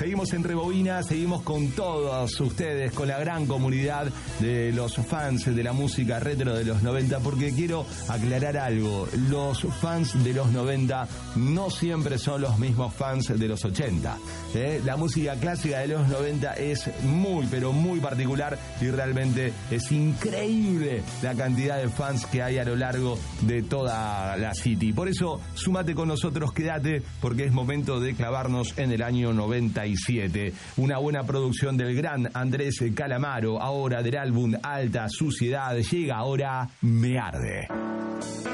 Seguimos en Rebobina, seguimos con todos ustedes, con la gran comunidad de los fans de la música retro de los 90, porque quiero aclarar algo. Los fans de los 90 no siempre son los mismos fans de los 80. La música clásica de los 90 es muy, pero muy particular y realmente es increíble la cantidad de fans que hay a lo largo de toda la City. Por eso, súmate con nosotros, quédate, porque es momento de clavarnos en el año 97. Una buena producción del gran Andrés Calamaro, ahora del álbum Alta Suciedad. Llega ahora Me Arde.